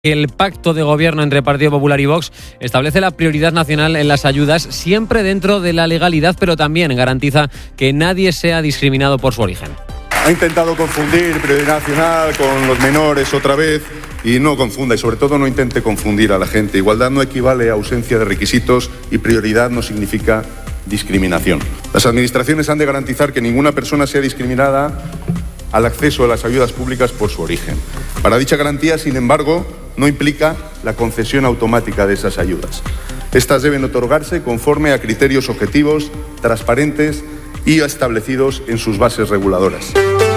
El pacto de gobierno entre Partido Popular y Vox establece la prioridad nacional en las ayudas, siempre dentro de la legalidad, pero también garantiza que nadie sea discriminado por su origen. Ha intentado confundir prioridad nacional con los menores otra vez y no confunda, y sobre todo no intente confundir a la gente. Igualdad no equivale a ausencia de requisitos y prioridad no significa discriminación. Las administraciones han de garantizar que ninguna persona sea discriminada al acceso a las ayudas públicas por su origen. Para dicha garantía, sin embargo, no implica la concesión automática de esas ayudas. Estas deben otorgarse conforme a criterios objetivos, transparentes y establecidos en sus bases reguladoras.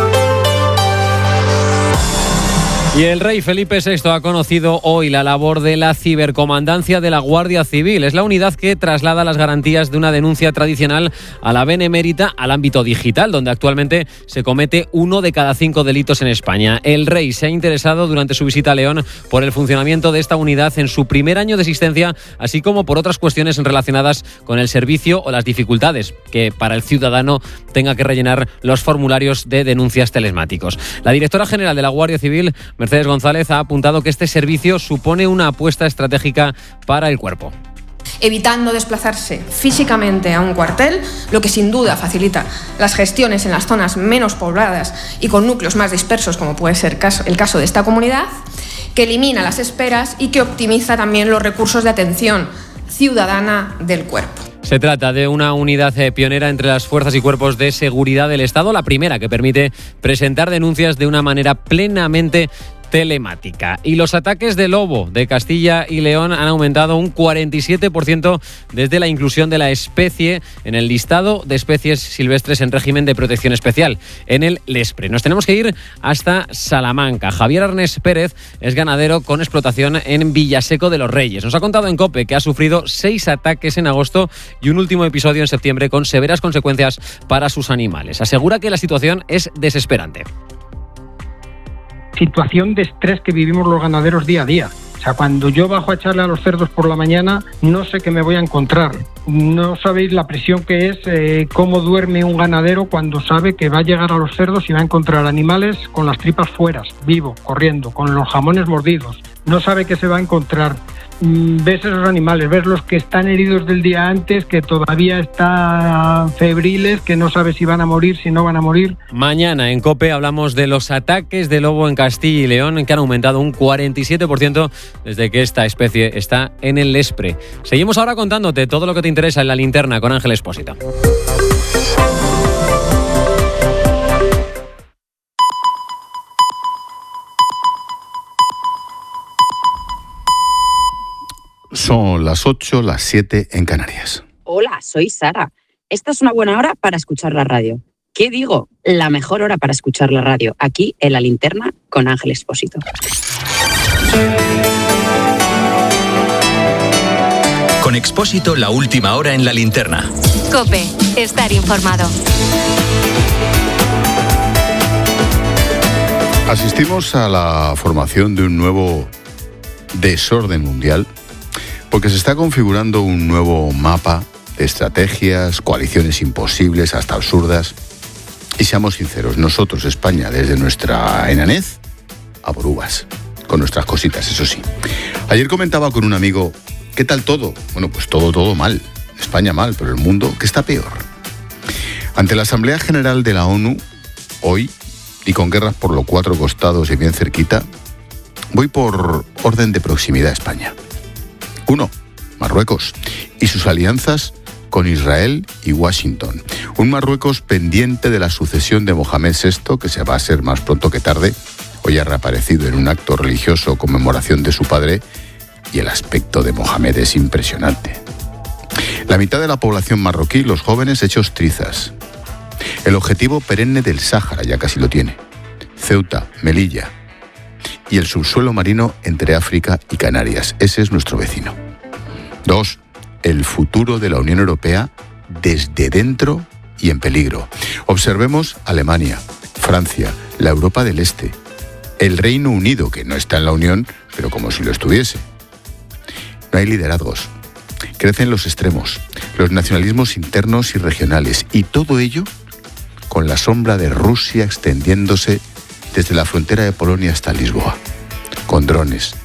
Y el rey Felipe VI ha conocido hoy la labor de la cibercomandancia de la Guardia Civil. Es la unidad que traslada las garantías de una denuncia tradicional a la benemérita al ámbito digital, donde actualmente se comete 1 de cada 5 delitos en España. El rey se ha interesado durante su visita a León por el funcionamiento de esta unidad en su primer año de existencia, así como por otras cuestiones relacionadas con el servicio o las dificultades que para el ciudadano tenga que rellenar los formularios de denuncias telemáticos. La directora general de la Guardia Civil, Mercedes González, ha apuntado que este servicio supone una apuesta estratégica para el cuerpo. Evitando desplazarse físicamente a un cuartel, lo que sin duda facilita las gestiones en las zonas menos pobladas y con núcleos más dispersos, como puede ser el caso de esta comunidad, que elimina las esperas y que optimiza también los recursos de atención ciudadana del cuerpo. Se trata de una unidad pionera entre las fuerzas y cuerpos de seguridad del Estado, la primera que permite presentar denuncias de una manera plenamente telemática. Y los ataques de lobo de Castilla y León han aumentado un 47% desde la inclusión de la especie en el listado de especies silvestres en régimen de protección especial, en el LESPRE. Nos tenemos que ir hasta Salamanca. Javier Arnés Pérez es ganadero con explotación en Villaseco de los Reyes. Nos ha contado en COPE que ha sufrido 6 ataques en agosto y un último episodio en septiembre con severas consecuencias para sus animales. Asegura que la situación es desesperante. Situación de estrés que vivimos los ganaderos día a día. O sea, cuando yo bajo a echarle a los cerdos por la mañana, no sé qué me voy a encontrar. No sabéis la presión que es, cómo duerme un ganadero cuando sabe que va a llegar a los cerdos y va a encontrar animales con las tripas fuera, vivo, corriendo, con los jamones mordidos. No sabe qué se va a encontrar. Ves esos animales, ves los que están heridos del día antes, que todavía están febriles, que no sabes si van a morir, si no van a morir. Mañana en COPE hablamos de los ataques de lobo en Castilla y León, que han aumentado un 47% desde que esta especie está en el LESPRE. Seguimos ahora contándote todo lo que te interesa en La Linterna con Ángel Expósito. Son las 8, las 7 en Canarias. Hola, soy Sara. Esta es una buena hora para escuchar la radio. ¿Qué digo? La mejor hora para escuchar la radio, aquí en La Linterna con Ángel Expósito. Con Expósito, la última hora en La Linterna. COPE, estar informado. Asistimos a la formación de un nuevo desorden mundial, porque se está configurando un nuevo mapa de estrategias, coaliciones imposibles, hasta absurdas. Y seamos sinceros, nosotros, España, desde nuestra enanez, a por uvas, con nuestras cositas, eso sí. Ayer comentaba con un amigo, ¿qué tal todo? Bueno, pues todo mal. España mal, pero el mundo, ¿qué está peor? Ante la Asamblea General de la ONU, hoy, y con guerras por los 4 costados y bien cerquita, voy por orden de proximidad a España. 1. Marruecos y sus alianzas con Israel y Washington. Un Marruecos pendiente de la sucesión de Mohamed VI, que se va a ser más pronto que tarde. Hoy ha reaparecido en un acto religioso conmemoración de su padre y el aspecto de Mohamed es impresionante. La mitad de la población marroquí, los jóvenes hechos trizas. El objetivo perenne del Sáhara ya casi lo tiene. Ceuta, Melilla. Y el subsuelo marino entre África y Canarias. Ese es nuestro vecino. 2. El futuro de la Unión Europea desde dentro y en peligro. Observemos Alemania, Francia, la Europa del Este, el Reino Unido, que no está en la Unión, pero como si lo estuviese. No hay liderazgos. Crecen los extremos, los nacionalismos internos y regionales, y todo ello con la sombra de Rusia extendiéndose desde la frontera de Polonia hasta Lisboa, con drones,